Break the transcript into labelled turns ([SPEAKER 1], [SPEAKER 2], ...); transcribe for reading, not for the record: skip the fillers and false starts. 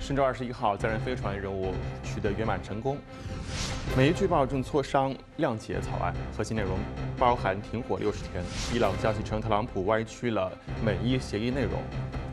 [SPEAKER 1] 神舟21号载人飞船任务取得圆满成功。美伊据报正磋商谅解草案，核心内容包含停火60天。伊朗消息称，特朗普歪曲了美伊协议内容。